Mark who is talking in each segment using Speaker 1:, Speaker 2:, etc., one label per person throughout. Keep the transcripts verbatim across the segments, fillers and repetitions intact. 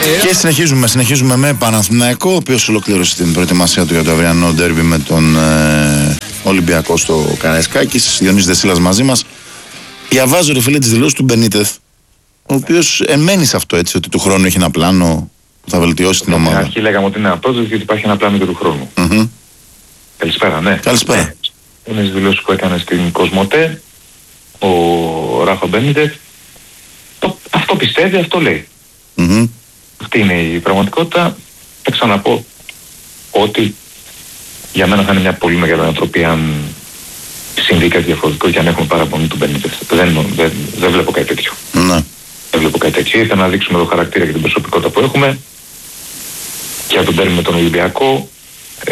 Speaker 1: Και συνεχίζουμε, συνεχίζουμε με Παναθηναϊκό, ο οποίος ολοκλήρωσε την προετοιμασία του για το αυριανό ντέρμπι με τον ε, Ολυμπιακό στο Καραϊσκάκης. Διονύσης Δεσίλας μαζί μας. Διαβάζω ρε φίλε τις δηλώσεις του Μπενίτεθ, ο οποίος εμένει σε αυτό, έτσι, ότι του χρόνου έχει ένα πλάνο που θα βελτιώσει την ομάδα.
Speaker 2: Στην αρχή λέγαμε ότι είναι ένα project γιατί υπάρχει ένα πλάνο και του χρόνου.
Speaker 1: Mm-hmm.
Speaker 2: Καλησπέρα, ναι.
Speaker 1: Καλησπέρα.
Speaker 2: Ναι. Είναι τις δηλώσεις που έκανε στην Κοσμοτέ ο Ράφα Μπενίτεθ. Το, αυτό πιστεύει, αυτό λέει.
Speaker 1: Mm-hmm.
Speaker 2: Αυτή είναι η πραγματικότητα. Θα ξαναπώ ότι για μένα θα είναι μια πολύ μεγάλη ανατροπή αν συμβεί κάτι διαφορετικό και αν έχουμε παραπονή του Μπενίτεθ. Δεν, δεν, δεν βλέπω κάτι τέτοιο.
Speaker 1: Mm-hmm.
Speaker 2: Δεν βλέπω κάτι τέτοιο. Ήθελα να δείξουμε το χαρακτήρα και την προσωπικότητα που έχουμε και να τον παίρνουμε τον Ολυμπιακό ε,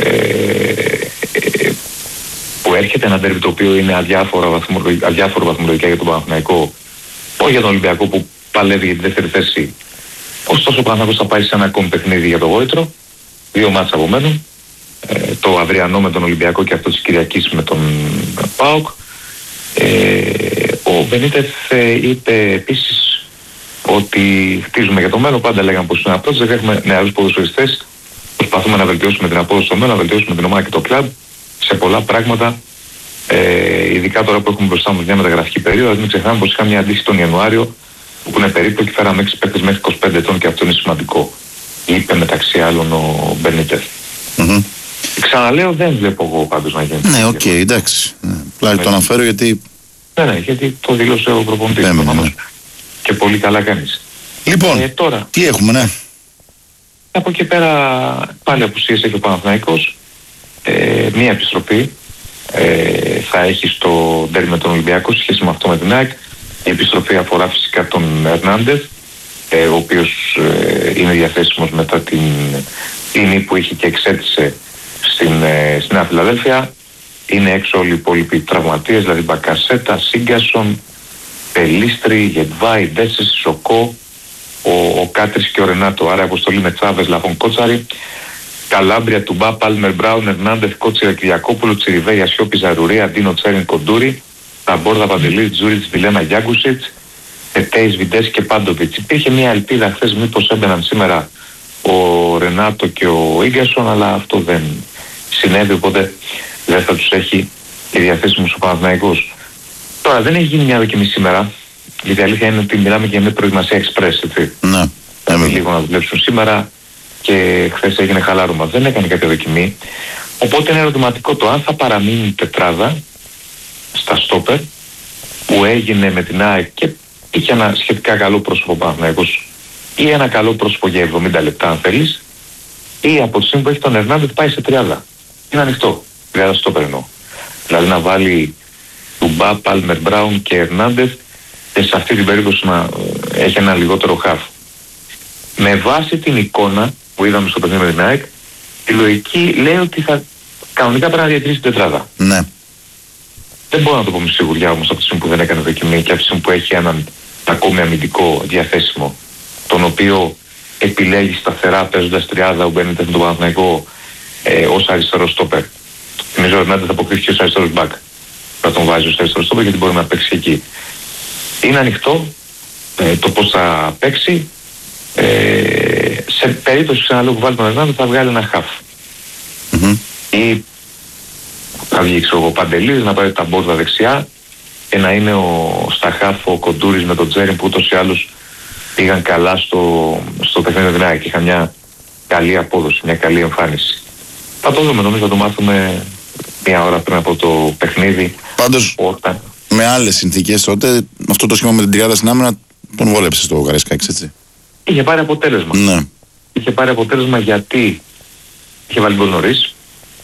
Speaker 2: ε, που έρχεται ένα ντέρμπι το οποίο είναι αδιάφορο βαθμολογικά, αδιάφορο βαθμολογικά για τον Παναθηναϊκό, όχι για τον Ολυμπιακό που παλεύει για τη δεύτερη θέση. Ωστόσο ο Παναθηναϊκός θα πάει σε ένα ακόμη παιχνίδι για το Γόητρο, δύο μάτς απομένουν, ε, το αυριανό με τον Ολυμπιακό και αυτό της Κυριακής με τον ΠΑΟΚ. Ε, ο Μπενίτεθ ε, είπε επίσης ότι χτίζουμε για το μέλλον, πάντα λέγαμε πως είναι ένα project, έχουμε νεαρούς ποδοσφαιριστές, προσπαθούμε να βελτιώσουμε την απόδοση στο μέλλον, να βελτιώσουμε την ομάδα και το κλαμπ σε πολλά πράγματα, ε, ειδικά τώρα που έχουμε μπροστά μας μια μεταγραφική περίοδο. Ας μην ξεχνάμε πως είχαμε μια αντίστοιχη τον Ιανουάριο που είναι περίπλοκη, φέραμε έξι παίκτες μέχρι είκοσι πέντε ετών και αυτό είναι σημαντικό. Είπε μεταξύ άλλων ο Μπενίτεθ.
Speaker 1: Mm-hmm.
Speaker 2: Ξαναλέω, δεν βλέπω εγώ πάντως να γίνει.
Speaker 1: Ναι, οκ, okay, εντάξει. Πλάι το αναφέρω γιατί...
Speaker 2: Ναι, ναι, γιατί το δήλωσε ο προπονητής.
Speaker 1: Ναι, ναι.
Speaker 2: Και πολύ καλά κάνεις.
Speaker 1: Λοιπόν,
Speaker 2: ε, τώρα,
Speaker 1: τι έχουμε, ναι.
Speaker 2: Από εκεί πέρα πάλι απουσίες έχει ο Παναθηναϊκός. Ε, μία επιστροφή ε, θα έχει στο ντέρμπι με τον Ολυμπιακό σε σχέση με αυτό με την ΑΕΚ. Η επιστροφή αφορά φυσικά τον Ερνάντεθ, ε, ο οποίος ε, είναι διαθέσιμος μετά την τιμή που είχε και εξέτησε στην, ε, στην Νέα Φιλαδέλφια. Είναι έξω όλοι οι υπόλοιποι τραυματίες, δηλαδή Μπακασέτα, Σίγκασον, Πελίστρη, Γετβάη, Ντέσσες, Σοκό, ο, ο Κάτρης και ο Ρενάτο. Άρα αποστολή με Τσάβες, Λαφόν, Κότσαρη, Καλάμπρια, Τουμπά, Πάλμερ, Μπράουν, Ερνάντεθ, Κότσιρα, Κυριακόπουλο, Τσιριβέ, Ασιόπη, Ζαρουρία, Ντίνο, Τσέριν, Κοντούρη, Ταμπόρδα, Παντελής, Τζούριτς, Βιλένα, Γιάγκουσιτς, Ετέις, Βιντές και Πάντοβιτς. Υπήρχε μια ελπίδα χθες μήπως έμπαιναν σήμερα ο Ρενάτο και ο Ίγκασον, αλλά αυτό δεν συνέβη, οπότε δεν θα τους έχει και διαθέσιμος ο Παναθηναϊκός. Τώρα δεν έχει γίνει μια δοκιμή σήμερα, γιατί η αλήθεια είναι ότι μιλάμε για μια προετοιμασία εξπρές, έτσι.
Speaker 1: Ναι.
Speaker 2: Θα λίγο να δουλέψουν σήμερα και χθες έγινε χαλάρωμα. Δεν έκανε κάποια δοκιμή. Οπότε είναι ερωτηματικό το αν θα παραμείνει τετράδα στα στόπερ που έγινε με την ΑΕΚ και είχε ένα σχετικά καλό πρόσωπο Παναθηναϊκός ή ένα καλό πρόσωπο για εβδομήντα λεπτά αν θέλεις, ή από τη στιγμή που έχει τον Ερνάντεθ πάει σε τριάδα. Είναι ανοιχτό. τριάδα στόπερ εννοώ. Δηλαδή να βάλει Τουμπά, Πάλμερ, Μπράουν και Ερνάντεθ και σε αυτή την περίπτωση να έχει ένα λιγότερο χαφ. Με βάση την εικόνα που είδαμε στο παιχνίδι με την ΑΕΚ, η λογική λέει ότι θα κανονικά πρέπει να διατηρήσει την τετράδα.
Speaker 1: Ναι.
Speaker 2: Δεν μπορώ να το πω με σιγουριά όμως από τη στιγμή που δεν έκανε δοκιμή και από τη στιγμή που έχει έναν ακόμη αμυντικό διαθέσιμο, τον οποίο επιλέγει σταθερά παίζοντας τριάδα ο Μπενίτεθ με τον Παναθηναϊκό ε, ως αριστερό στόπερ. Νομίζω ότι θα αποκριθεί ως αριστερός μπακ. Θα τον βάζει ως αριστερό στόπερ γιατί μπορεί να παίξει εκεί. Είναι ανοιχτό ε, το πώς θα παίξει. Ε, σε περίπτωση ξαναλέω που βάλει τον Ερνάντεθ θα βγάλει ένα χαφ.
Speaker 1: Mm-hmm.
Speaker 2: Ή θα βγει ξέρω, ο Παντελής να πάρει τα μπόρδα δεξιά και να είναι ο Σταχάφ, ο Κοντούρης με τον Τζέριν που ούτως ή άλλως πήγαν καλά στο, στο παιχνίδι με την ΑΕΚ και είχαν μια καλή απόδοση, μια καλή εμφάνιση. Θα το δούμε, νομίζω θα το μάθουμε μια ώρα πριν από το παιχνίδι.
Speaker 1: Πάντως
Speaker 2: όταν...
Speaker 1: με άλλες συνθήκες τότε, αυτό το σχήμα με την τριάδα στην άμυνα τον βόλεψε στο Καραϊσκάκης, έτσι.
Speaker 2: Είχε πάρει αποτέλεσμα.
Speaker 1: Ναι.
Speaker 2: Είχε πάρει αποτέλεσμα γιατί είχε βάλει γκολ νωρίς.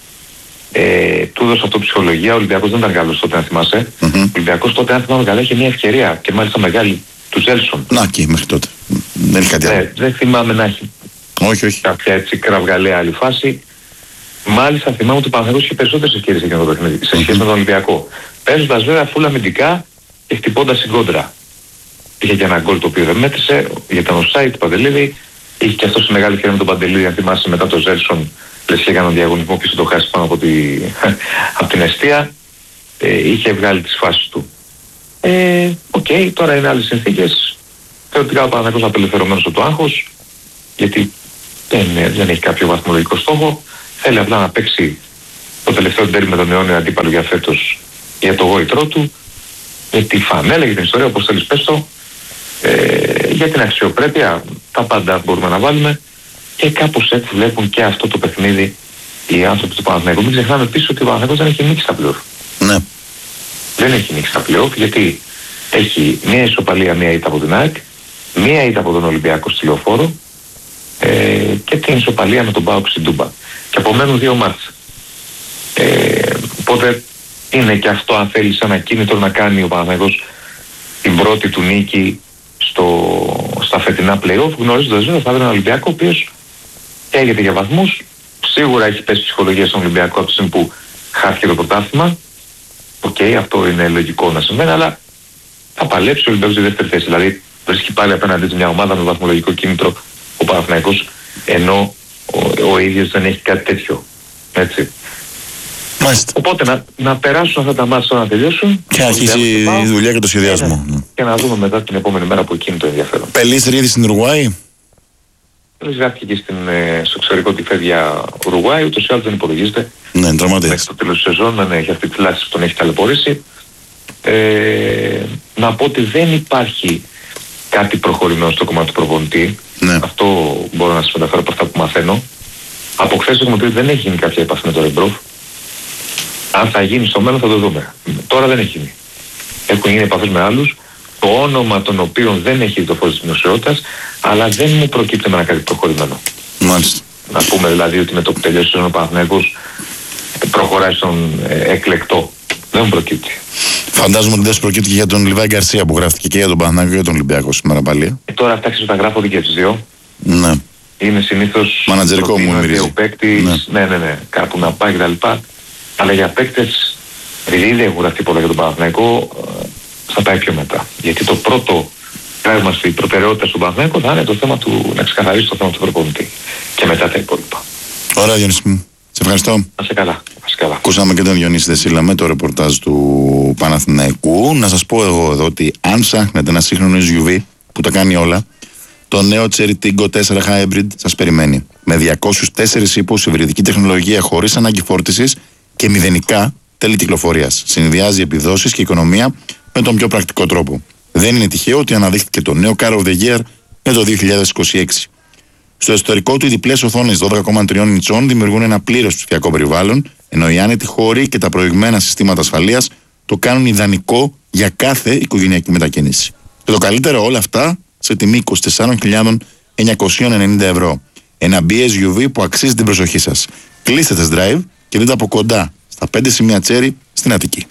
Speaker 2: Ε, του έδωσε αυτό ψυχολογία. Ο Ολυμπιακός δεν ήταν καλός τότε, αν θυμάσαι.
Speaker 1: Mm-hmm.
Speaker 2: Ο Ολυμπιακός τότε, αν θυμάμαι καλά, είχε μια ευκαιρία και μάλιστα μεγάλη του Ζέλσον.
Speaker 1: Να και μέχρι τότε. Δεν έχει κάτι άλλο.
Speaker 2: Ναι, δεν θυμάμαι να έχει
Speaker 1: όχι, όχι.
Speaker 2: κάποια έτσι κραυγαλαία άλλη φάση. Μάλιστα θυμάμαι ότι ο Παναθηναϊκός είχε περισσότερες ευκαιρίες εκείνο το παιχνίδι σε σχέση mm-hmm. με τον Ολυμπιακό. Παίζοντας βέβαια φούλα αμυντικά και χτυπώντας στην κόντρα. Είχε και ένα γκολ το οποίο δεν μέτρησε, για τον offside του Παντελίδη. Είχε και αυτό σε μεγάλη ευκαιρία με τον Παντελίδη, αν θυμάσαι μετά τον Ζέλσον. Λες και έκαναν διαγωνισμό πίσω το χάσει πάνω από, τη, από την εστία. Ε, είχε βγάλει τις φάσεις του. Ε, Οκ, okay, τώρα είναι άλλες συνθήκες. Θεωρητικά ο Παναθηναϊκός απελευθερωμένος από το άγχος. γιατί δεν, δεν έχει κάποιο βαθμολογικό στόχο. Θέλει απλά να παίξει το τελευταίο ντέρμπι με τον αιώνιο αντίπαλο για φέτος, για το γόητρό του, για τη φανέλα, για την ιστορία, όπως θέλεις πες το, ε, για την αξιοπρέπεια, τα πάντα μπορούμε να βάλουμε, και κάπως έτσι βλέπουν και αυτό το παιχνίδι οι άνθρωποι του Παναθηναϊκού. Μην ξεχνάμε επίσης ότι ο Παναθηναϊκός δεν έχει νίκη στα πλέον.
Speaker 1: Ναι.
Speaker 2: Δεν έχει νίκη στα πλέον, γιατί έχει μία ισοπαλία, μία ήττα από την ΑΕΚ, μία ήττα από τον Ολυμπιακό στη Λεωφόρο, ε, και την ισοπαλία με τον ΠΑΟΚ στην Τούμπα. Και απομένουν δύο μάτς. Ε, οπότε είναι και αυτό, αν θέλεις, ένα κίνητρο να κάνει ο Παναθηναϊκός την πρώτη του νίκη στο, στα φετινά play-off, γνωρίζοντας ότι θα βρει έναν Ολυμπιακό ο οποίος καίγεται για βαθμούς. Σίγουρα έχει πέσει ψυχολογία στον Ολυμπιακό από τη στιγμή που χάθηκε το πρωτάθλημα. Οκ, okay, αυτό είναι λογικό να συμβαίνει, αλλά θα παλέψει ο Ολυμπιακός στη δεύτερη θέση. Δηλαδή βρίσκει πάλι απέναντι σε μια ομάδα με βαθμολογικό κίνητρο ο Παναθηναϊκός, ενώ ο, ο ίδιος δεν έχει κάτι τέτοιο. Έτσι.
Speaker 1: Μάλιστα.
Speaker 2: Οπότε να, να περάσουν αυτά τα μάτια να τελειώσουν.
Speaker 1: Και αρχίσει η δουλειά και το σχεδιασμό.
Speaker 2: Και, και να δούμε μετά την επόμενη μέρα από εκείνη το ενδιαφέρον.
Speaker 1: Πελής Ρίδη στην Ουρουάη.
Speaker 2: Πελής γράφηκε και στην, στο εξωτερικό ότι φεύγει για Ουρουάη, ούτως ή άλλως δεν υπολογίζεται.
Speaker 1: Ναι, τραυματίας.
Speaker 2: Μέχρι το τέλος της σεζόν, να έχει αυτή τη λάση που τον έχει ταλαιπωρήσει. Ε, να πω ότι δεν υπάρχει κάτι προχωρημένο στο κομμάτι του προπονητή.
Speaker 1: Ναι.
Speaker 2: Αυτό μπορώ να σας μεταφέρω από αυτά που μαθαίνω. Από χθες έχουμε πει ότι δεν έχει γίνει κάποια επαφή με τον Ρεμπρόφ. Αν θα γίνει στο μέλλον θα το δούμε. Τώρα δεν έχει γίνει. Έχουν γίνει επαφές με άλλους, το όνομα των οποίων δεν έχει το φως της δημοσιότητας, αλλά δεν μου προκύπτει με ένα κάτι προχωρημένο.
Speaker 1: Μάλιστα.
Speaker 2: Να πούμε δηλαδή ότι με το που τελειώσει ο Παναθηναϊκός προχωράει στον ε, εκλεκτό. Δεν μου προκύπτει.
Speaker 1: Φαντάζομαι ότι δεν σου προκύπτει και για τον Λιβάη Γκαρσία που γράφτηκε και για τον Παναθηναϊκό και για τον Ολυμπιακό σήμερα πάλι.
Speaker 2: Ε, τώρα αυτά τα γράφω και τις δύο.
Speaker 1: Ναι.
Speaker 2: Είναι συνήθως
Speaker 1: μανατζερικό μου μυρίζει.
Speaker 2: Ο παίκτης, ναι. ναι, ναι, ναι, κάπου να πάει κτλ. Αλλά για παίκτες, επειδή δεν έχουν γραφτεί πολλά για τον Παναθηναϊκό, θα πάει πιο μετά. Γιατί το πρώτο πράγμα στην προτεραιότητα στον Παναθηναϊκό θα είναι το θέμα του να ξεκαθαρίσει το θέμα του προπονητή. Και μετά τα υπόλοιπα.
Speaker 1: Ωραία, Διονύση μου. Σε ευχαριστώ.
Speaker 2: Να σε καλά. Να σε καλά.
Speaker 1: Ακούσαμε και τον Διονύση Δεσίλα με το ρεπορτάζ του Παναθηναϊκού. Να σας πω εγώ εδώ ότι αν ψάχνετε ένα σύγχρονο ες γιου βι που τα κάνει όλα, το νέο Cherry Tiggo τέσσερα Hybrid σας περιμένει. Με διακόσιους τέσσερις ύπους, υβριδική τεχνολογία χωρίς ανάγκη φόρτισης και μηδενικά τέλη κυκλοφορίας. Συνδυάζει επιδόσεις και οικονομία με τον πιο πρακτικό τρόπο. Δεν είναι τυχαίο ότι αναδείχθηκε το νέο Car of the Year με το δύο χιλιάδες είκοσι έξι. Στο εσωτερικό του οι διπλές οθόνες δώδεκα κόμμα τρία ιντσών δημιουργούν ένα πλήρως ψηφιακό περιβάλλον, ενώ οι άνετοι χώροι και τα προηγμένα συστήματα ασφαλείας το κάνουν ιδανικό για κάθε οικογενειακή μετακίνηση. Και το καλύτερο όλα αυτά σε τιμή είκοσι τέσσερις χιλιάδες εννιακόσια ενενήντα ευρώ. Ένα μπι ες γιου βι που αξίζει την προσοχή σας. Κλείστε test drive και δείτε από κοντά στα πέντε σημεία Cherry στην Αττική.